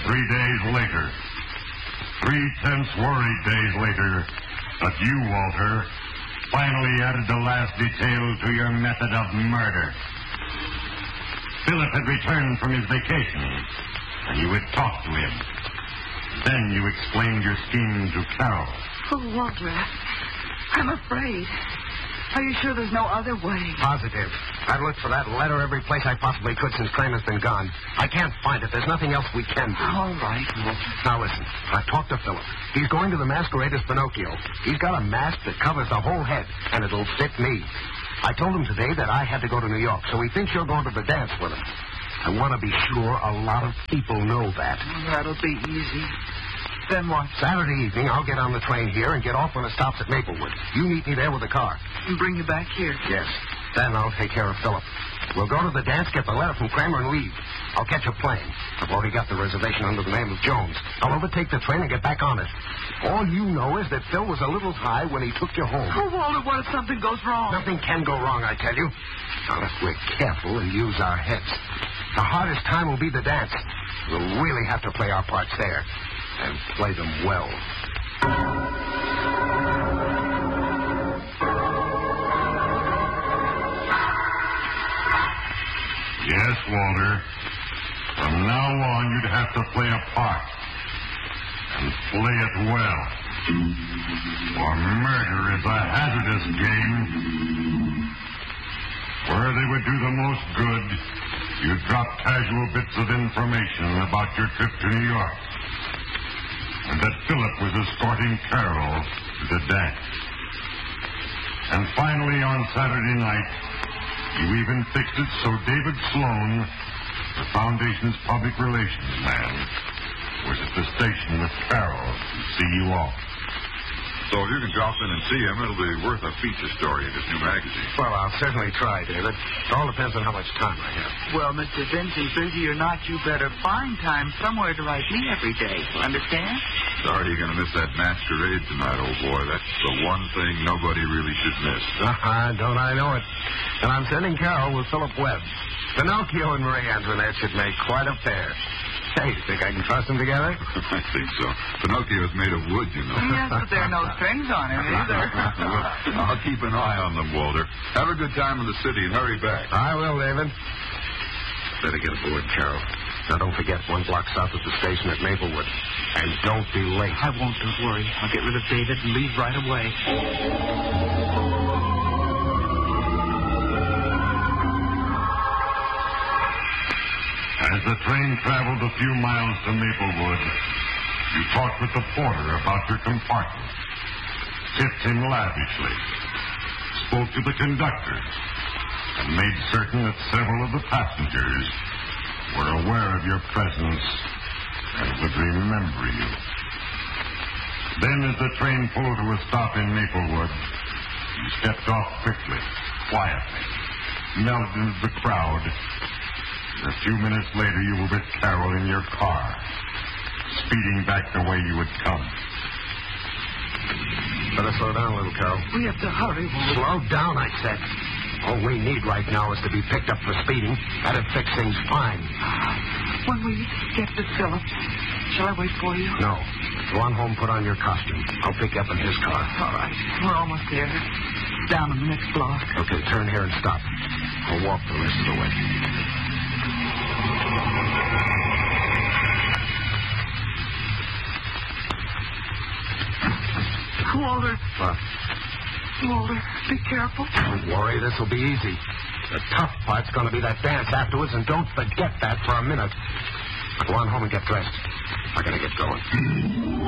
3 days later, 3 tense worried days later, that you, Walter, finally added the last detail to your method of murder. Philip had returned from his vacation, and you had talked to him. Then you explained your scheme to Carol. Oh, Walter, I'm afraid. Are you sure there's no other way? Positive. I've looked for that letter every place I possibly could since Kramer's been gone. I can't find it. There's nothing else we can do. All right, Walter. Now listen, I've talked to Philip. He's going to the masquerade as Pinocchio. He's got a mask that covers the whole head, and it'll fit me. I told him today that I had to go to New York, so he thinks you're going to the dance with him. I want to be sure a lot of people know that. That'll be easy. Then what? Saturday evening, I'll get on the train here and get off when it stops at Maplewood. You meet me there with the car. And bring you back here? Yes. Then I'll take care of Philip. We'll go to the dance, get the letter from Kramer, and leave. I'll catch a plane. I've already got the reservation under the name of Jones. I'll overtake the train and get back on it. All you know is that Phil was a little high when he took you home. Oh, Walter, what if something goes wrong? Nothing can go wrong, I tell you. Now, if we're careful and use our heads. The hardest time will be the dance. We'll really have to play our parts there. And play them well. Yes, Walter. From now on, you'd have to play a part. And play it well. For murder is a hazardous game. Where they would do the most good, you drop casual bits of information about your trip to New York. And that Philip was escorting Carol to the dance. And finally, on Saturday night, you even fixed it so David Sloan, the Foundation's public relations man, was at the station with Carol to see you off. So if you can drop in and see him, it'll be worth a feature story in his new magazine. Well, I'll certainly try, David. It all depends on how much time I have. Well, Mr. Vincent, busy or not, you better find time somewhere to write me every day. Understand? Sorry you're going to miss that masquerade tonight, old boy. That's the one thing nobody really should miss. Don't I know it? And I'm sending Carol with Philip Webb. Pinocchio and Marie Antoinette should make quite a pair. Hey, you think I can trust them together? I think so. Pinocchio's made of wood, you know. Yes, but there are no strings on him either. Well, I'll keep an eye on them, Walter. Have a good time in the city and hurry back. I will, David. Better get aboard, Carol. Now, don't forget, 1 block south of the station at Maplewood. And don't be late. I won't, don't worry. I'll get rid of David and leave right away. As the train traveled a few miles to Maplewood, you talked with the porter about your compartment, tipped him lavishly, spoke to the conductor, and made certain that several of the passengers were aware of your presence and would remember you. Then, as the train pulled to a stop in Maplewood, you stepped off quickly, quietly, melted into the crowd. A few minutes later, you were with Carol in your car, speeding back the way you had come. Better slow down a little, Carol. We have to hurry, Walter. Slow down, I said. All we need right now is to be picked up for speeding. That'd fix things fine. When we get to Philip, shall I wait for you? No. Go on home, put on your costume. I'll pick you up in his car. All right. We're almost there. Down in the next block. Okay, turn here and stop. I'll walk the rest of the way. Walter. What? Walter, be careful. Don't worry, this will be easy. The tough part's going to be that dance afterwards, and don't forget that for a minute. Go on home and get dressed. I gotta get going.